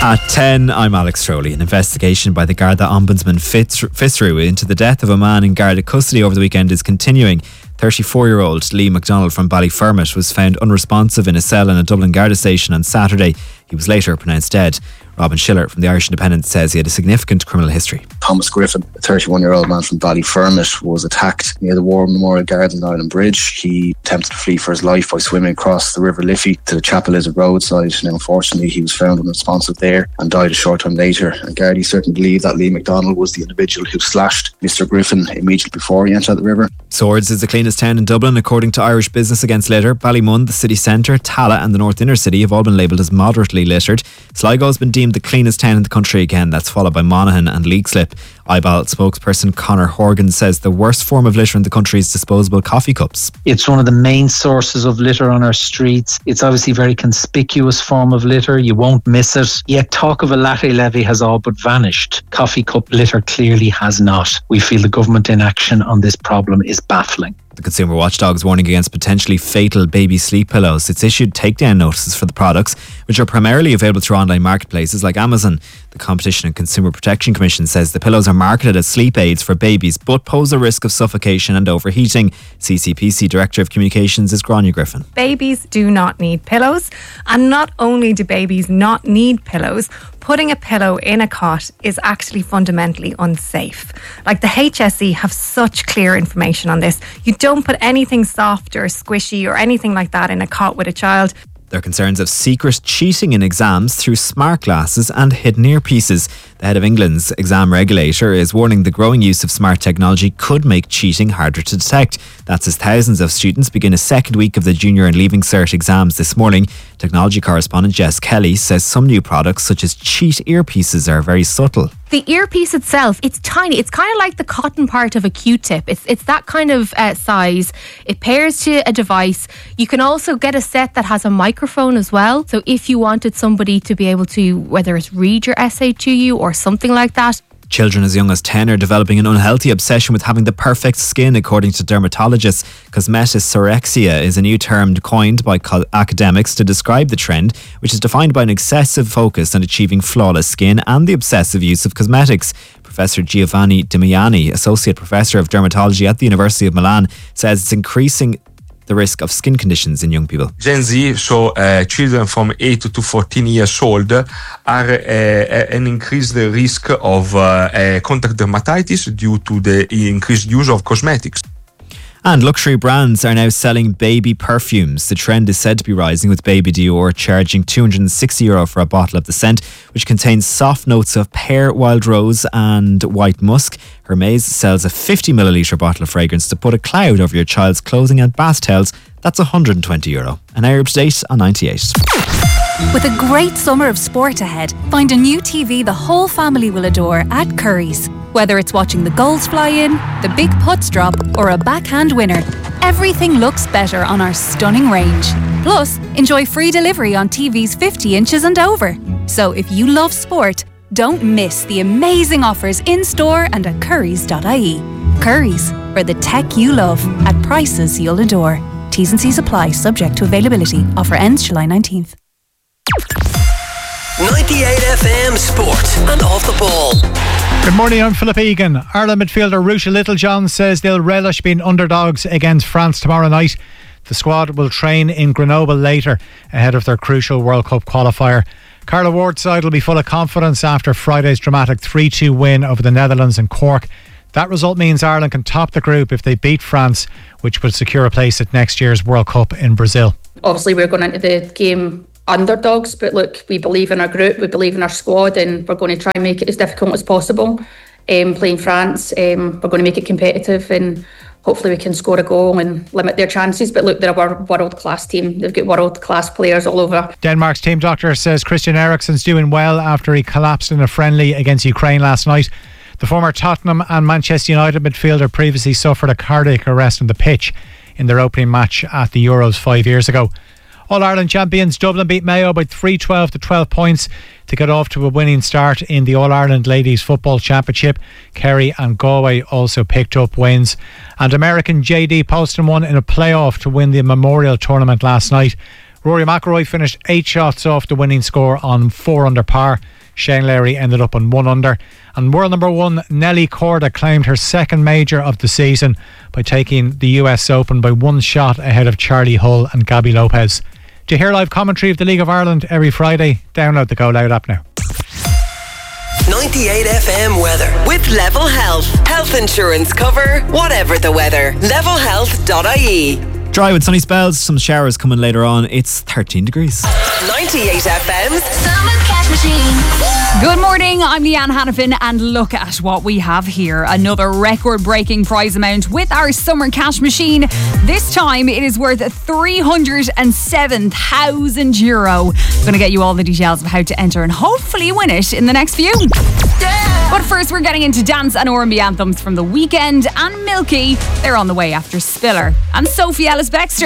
At 10, I'm Alex Trowley. An investigation by the Garda Ombudsman Fitzroy into the death of a man in Garda custody over the weekend is continuing. 34-year-old Lee McDonald from Ballyfermot was found unresponsive in a cell in a Dublin Garda station on Saturday. He was later pronounced dead. Robin Schiller from the Irish Independent says he had a significant criminal history. Thomas Griffin, a 31-year-old man from Ballyfermot, was attacked near the War Memorial Garden Island Bridge. He attempted to flee for his life by swimming across the River Liffey to the Chapel Lizard roadside. Now, unfortunately, he was found unresponsive there and died a short time later. And Gardaí certainly believe that Lee McDonald was the individual who slashed Mr. Griffin immediately before he entered the river. Swords is the cleanest town in Dublin, according to Irish Business Against Litter. Ballymun, the city centre, Tala and the North Inner City have all been labelled as moderately littered. Sligo has been deemed the cleanest town in the country again. That's followed by Monaghan and Leixlip. IBAL spokesperson Conor Horgan says the worst form of litter in the country is disposable coffee cups. It's one of the main sources of litter on our streets. It's obviously a very conspicuous form of litter. You won't miss it. Yet talk of a latte levy has all but vanished. Coffee cup litter clearly has not. We feel the government inaction on this problem is baffling. The Consumer Watchdog's warning against potentially fatal baby sleep pillows. It's issued takedown notices for the products, which are primarily available through online marketplaces like Amazon. The Competition and Consumer Protection Commission says the pillows are marketed as sleep aids for babies but pose a risk of suffocation and overheating. CCPC Director of Communications is Grania Griffin. Babies do not need pillows, and not only do babies not need pillows, putting a pillow in a cot is actually fundamentally unsafe. Like, the HSE have such clear information on this. You don't put anything soft or squishy or anything like that in a cot with a child. There are concerns of secret cheating in exams through smart glasses and hidden earpieces. The head of England's exam regulator is warning the growing use of smart technology could make cheating harder to detect. That's as thousands of students begin a second week of the Junior and Leaving Cert exams this morning. Technology correspondent Jess Kelly says some new products such as cheat earpieces are very subtle. The earpiece itself, it's tiny. It's kind of like the cotton part of a Q-tip. It's that kind of size. It pairs to a device. You can also get a set that has a microphone as well. So if you wanted somebody to be able to, whether it's read your essay to you or something like that. Children as young as 10 are developing an unhealthy obsession with having the perfect skin, according to dermatologists. Cosmetisorexia is a new term coined by academics to describe the trend, which is defined by an excessive focus on achieving flawless skin and the obsessive use of cosmetics. Professor Giovanni Damiani, Associate Professor of Dermatology at the University of Milan, says it's increasing the risk of skin conditions in young people. Gen Z, so children from 8 to 14 years old, are an increased risk of contact dermatitis due to the increased use of cosmetics. And luxury brands are now selling baby perfumes. The trend is said to be rising, with Baby Dior charging €260 for a bottle of the scent, which contains soft notes of pear, wild rose and white musk. Hermès sells a 50ml bottle of fragrance to put a cloud over your child's clothing and bath towels. That's €120. An Arab State on 98. With a great summer of sport ahead, find a new TV the whole family will adore at Curry's. Whether it's watching the goals fly in, the big putts drop, or a backhand winner, everything looks better on our stunning range. Plus, enjoy free delivery on TVs 50 inches and over. So if you love sport, don't miss the amazing offers in-store and at currys.ie. Curry's, for the tech you love at prices you'll adore. T's and C's apply, subject to availability. Offer ends July 19th. 98 FM Sport and Off the Ball. Good morning, I'm Philip Egan. Ireland midfielder Ruesha Littlejohn says they'll relish being underdogs against France tomorrow night. The squad will train in Grenoble later ahead of their crucial World Cup qualifier. Carla Ward's side will be full of confidence after Friday's dramatic 3-2 win over the Netherlands in Cork. That result means Ireland can top the group if they beat France, which would secure a place at next year's World Cup in Brazil. Obviously, we're going into the game underdogs, but look, we believe in our group, we believe in our squad, and we're going to try and make it as difficult as possible. Playing France, we're going to make it competitive, and hopefully we can score a goal and limit their chances. But look, they're a world-class team. They've got world-class players all over. Denmark's team doctor says Christian Eriksen's doing well after he collapsed in a friendly against Ukraine last night. The former Tottenham and Manchester United midfielder previously suffered a cardiac arrest on the pitch in their opening match at the Euros 5 years ago. All-Ireland champions Dublin beat Mayo by 3-12 to 12 points to get off to a winning start in the All-Ireland Ladies Football Championship. Kerry and Galway also picked up wins. And American JD Poston won in a playoff to win the Memorial Tournament last night. Rory McIlroy finished 8 shots off the winning score on 4 under par. Shane Lowry ended up on 1 under. And world number 1 Nelly Korda claimed her second major of the season by taking the US Open by 1 shot ahead of Charlie Hull and Gabby Lopez. To hear live commentary of the League of Ireland every Friday, download the Go Loud app now. 98 FM weather with Level Health. Health insurance cover, whatever the weather. Levelhealth.ie. Dry with sunny spells, some showers coming later on. It's 13 degrees. 98 FM's Summer Cash Machine. Good morning, I'm Leanne Hannafin, and look at what we have here. Another record-breaking prize amount with our Summer Cash Machine. This time it is worth €307,000. Going to get you all the details of how to enter and hopefully win it in the next few. But first we're getting into dance and R&B anthems from The Weeknd and Milky. They're on the way after Spiller. And Sophie Ellis-Bextor.